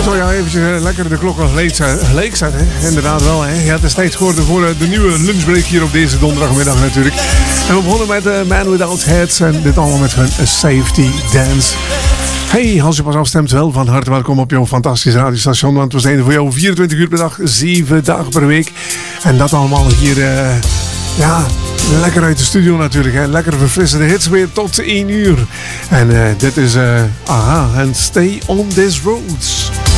zal jou eventjes lekker de klok nog gelijk zetten. Inderdaad wel, hè. Ja, het is tijd geworden voor de nieuwe lunchbreak hier op deze donderdagmiddag natuurlijk. En we begonnen met Man Without Heads en dit allemaal met hun Safety Dance. Hey, als je pas afstemt, wel van harte welkom op jouw fantastische radiostation. Want we zijn er voor jou 24 uur per dag, 7 dagen per week. En dat allemaal hier, lekker uit de studio natuurlijk. Hè. Lekker verfrissende hits weer tot 1 uur. En dit is AHA en Stay on These Roads.